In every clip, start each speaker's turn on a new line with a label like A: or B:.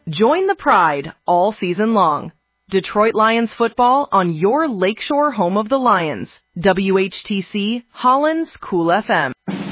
A: Join the pride all season long. Detroit Lions football on your lakeshore home of the Lions. WHTC, Holland's Cool FM.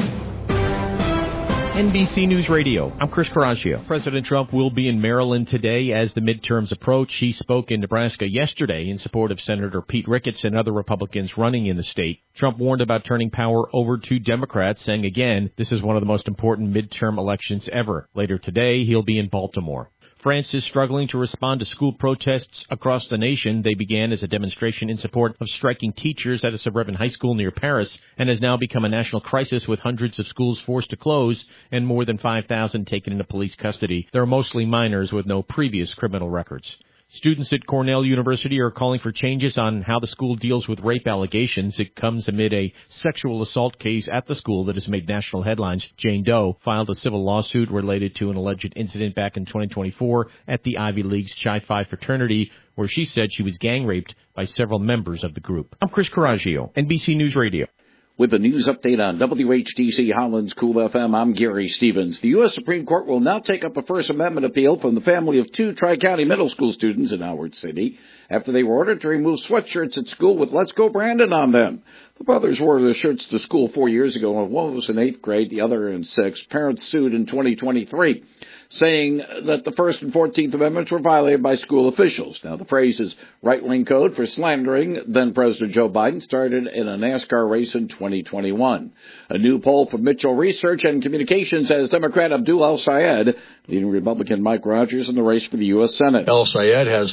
B: NBC News Radio, I'm Chris Coraggio. President Trump will be in Maryland today as the midterms approach. He spoke in Nebraska yesterday in support of Senator Pete Ricketts and other Republicans running in the state. Trump warned about turning power over to Democrats, saying again, this is one of the most important midterm elections ever. Later today, he'll be in Baltimore. France is struggling to respond to school protests across the nation. They began as a demonstration in support of striking teachers at a suburban high school near Paris and has now become a national crisis with hundreds of schools forced to close and more than 5,000 taken into police custody. They're mostly minors with no previous criminal records. Students at Cornell University are calling for changes on how the school deals with rape allegations. It comes amid a sexual assault case at the school that has made national headlines. Jane Doe filed a civil lawsuit related to an alleged incident back in 2024 at the Ivy League's Chi Phi fraternity, where she said she was gang raped by several members of the group. I'm Chris Coraggio, NBC News Radio.
C: With the news update on WHTC Holland's Cool FM, I'm Gary Stevens. The U.S. Supreme Court will now take up a First Amendment appeal from the family of two Tri-County middle school students in Howard City after they were ordered to remove sweatshirts at school with Let's Go Brandon on them. The brothers wore their shirts to school 4 years ago, and one was in 8th grade, the other in 6th. Parents sued in 2023, saying that the First and 14th Amendments were violated by school officials. Now, the phrase is right-wing code for slandering then-President Joe Biden started in a NASCAR race in 2021. A new poll from Mitchell Research and Communications has Democrat Abdul El-Sayed leading Republican Mike Rogers in the race for the U.S. Senate.
D: El-Sayed has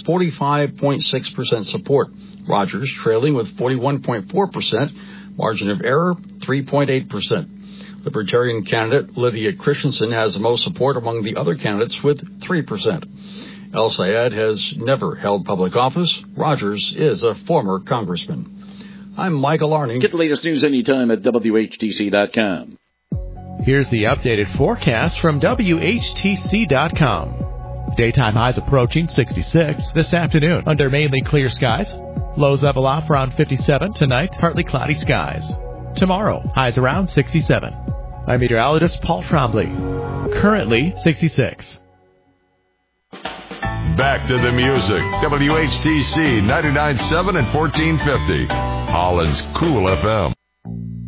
D: 45.6% support. Rogers trailing with 41.4%. Margin of error, 3.8%. Libertarian candidate Lydia Christensen has the most support among the other candidates with 3%. El-Sayed has never held public office. Rogers is a former congressman. I'm Michael Arning.
C: Get the latest news anytime at WHTC.com.
E: Here's the updated forecast from WHTC.com. Daytime highs approaching 66 this afternoon under mainly clear skies. Lows level off around 57 tonight, partly cloudy skies. Tomorrow, highs around 67. I'm meteorologist Paul Trombley. Currently 66.
F: Back to the music. WHTC 99.7 and 1450. Holland's Cool FM.